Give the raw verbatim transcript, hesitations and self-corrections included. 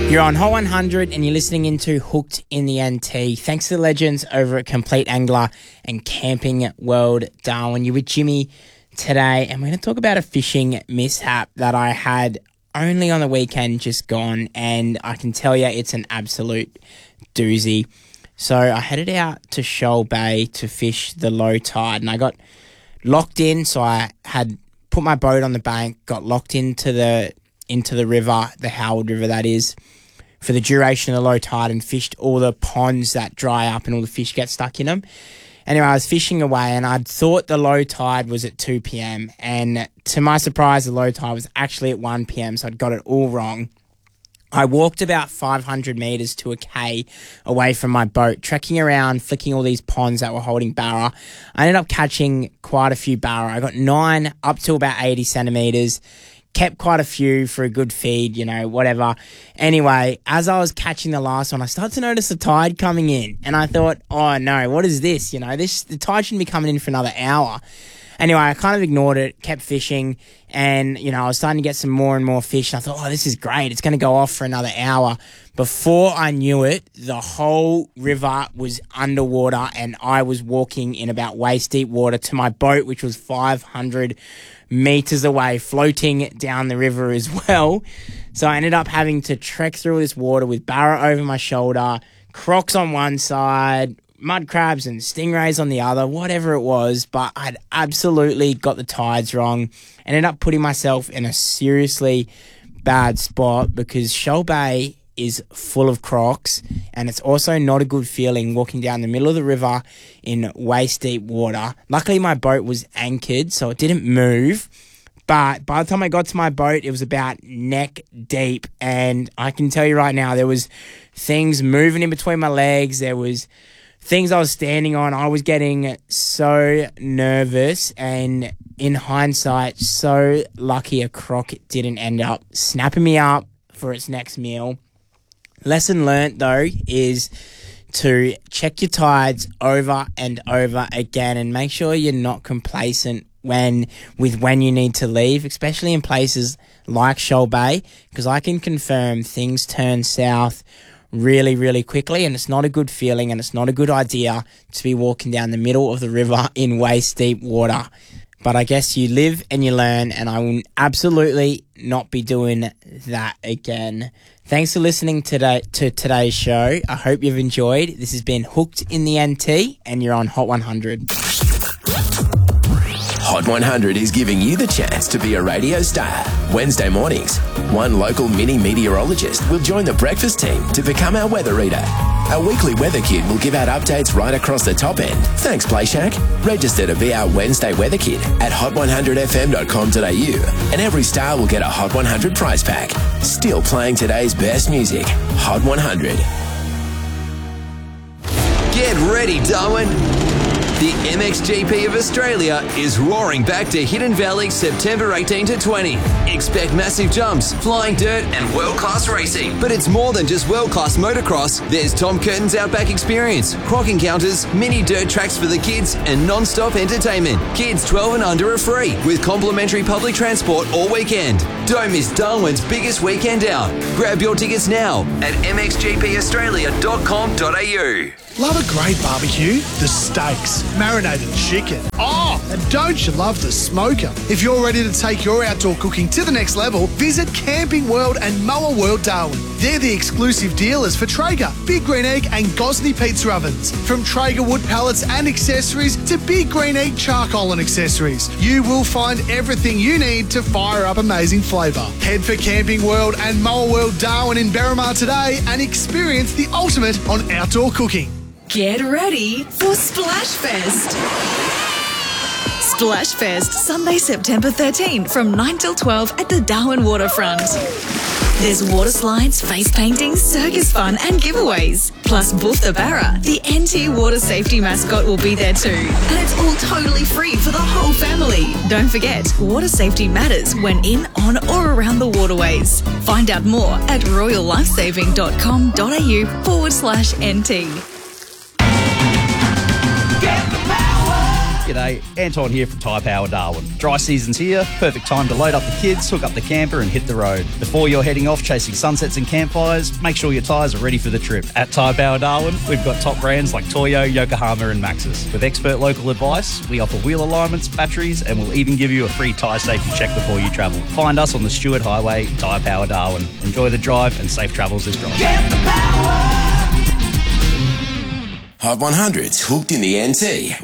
You're on Hot one hundred and you're listening into Hooked in the N T. Thanks to the legends over at Complete Angler and Camping World Darwin. You're with Jimmy today, and we're going to talk about a fishing mishap that I had only on the weekend just gone, and I can tell you it's an absolute doozy. So I headed out to Shoal Bay to fish the low tide, and I got locked in. So I had put my boat on the bank, got locked into the into the river, the Howard River that is, for the duration of the low tide, and fished all the ponds that dry up and all the fish get stuck in them. Anyway, I was fishing away, and I'd thought the low tide was at two p.m. and to my surprise, the low tide was actually at one p.m, so I'd got it all wrong. I walked about five hundred metres to a K away from my boat, trekking around, flicking all these ponds that were holding barra. I ended up catching quite a few barra. I got nine up to about eighty centimetres. Kept quite a few for a good feed, you know, whatever. Anyway, as I was catching the last one, I started to notice the tide coming in. And I thought, oh no, what is this? You know, this the tide shouldn't be coming in for another hour. Anyway, I kind of ignored it, kept fishing, and, you know, I was starting to get some more and more fish. And I thought, oh, this is great. It's going to go off for another hour. Before I knew it, the whole river was underwater, and I was walking in about waist deep water to my boat, which was five hundred meters away, floating down the river as well. So I ended up having to trek through this water with barra over my shoulder, crocs on one side, mud crabs and stingrays on the other, whatever it was, but I'd absolutely got the tides wrong. Ended up putting myself in a seriously bad spot because Shoal Bay is full of crocs, and it's also not a good feeling walking down the middle of the river in waist deep water. Luckily, my boat was anchored, so it didn't move. But by the time I got to my boat, it was about neck deep, and I can tell you right now, there was things moving in between my legs. There was things I was standing on. I was getting so nervous, and in hindsight, so lucky a croc didn't end up snapping me up for its next meal. Lesson learnt, though, is to check your tides over and over again and make sure you're not complacent when with when you need to leave, especially in places like Shoal Bay, because I can confirm things turn south really, really quickly, and it's not a good feeling, and it's not a good idea to be walking down the middle of the river in waist-deep water. But I guess you live and you learn, and I will absolutely not be doing that again. Thanks for listening today to today's show. I hope you've enjoyed. This has been Hooked in the N T, and you're on Hot one hundred. Hot one hundred is giving you the chance to be a radio star. Wednesday mornings, one local mini meteorologist will join the breakfast team to become our weather reader. Our weekly weather kid will give out updates right across the top end. Thanks, Play Shack. Register to be our Wednesday weather kid at hot one hundred f m dot com dot a u, and every star will get a Hot one hundred prize pack. Still playing today's best music. Hot one hundred. Get ready, Darwin. The M X G P of Australia is roaring back to Hidden Valley September eighteenth to twentieth. Expect massive jumps, flying dirt and world-class racing. But it's more than just world-class motocross. There's Tom Curtin's Outback Experience, croc encounters, mini dirt tracks for the kids and non-stop entertainment. Kids twelve and under are free with complimentary public transport all weekend. Don't miss Darwin's biggest weekend out. Grab your tickets now at m x g p australia dot com dot a u. Love a great barbecue? The steaks, marinated chicken. Oh, and don't you love the smoker? If you're ready to take your outdoor cooking to the next level, visit Camping World and Moa World Darwin. They're the exclusive dealers for Traeger, Big Green Egg and Gosney pizza ovens. From Traeger wood pallets and accessories to Big Green Egg charcoal and accessories, you will find everything you need to fire up amazing flavour. Head for Camping World and Moa World Darwin in Berrimah today and experience the ultimate on outdoor cooking. Get ready for Splash Fest. Splash Fest, Sunday, September thirteenth from nine till twelve at the Darwin Waterfront. There's water slides, face paintings, circus fun and giveaways. Plus Boof the Barra, the N T water safety mascot, will be there too. And it's all totally free for the whole family. Don't forget, water safety matters when in, on or around the waterways. Find out more at royal lifesaving dot com dot a u forward slash N T. G'day, Anton here from Tyre Power Darwin. Dry season's here, perfect time to load up the kids, hook up the camper and hit the road. Before you're heading off chasing sunsets and campfires, make sure your tyres are ready for the trip. At Tyre Power Darwin, we've got top brands like Toyo, Yokohama and Maxxis. With expert local advice, we offer wheel alignments, batteries and we'll even give you a free tyre safety check before you travel. Find us on the Stewart Highway, Tyre Power Darwin. Enjoy the drive and safe travels this drive. Get the power! Hot one hundreds hooked in the N T.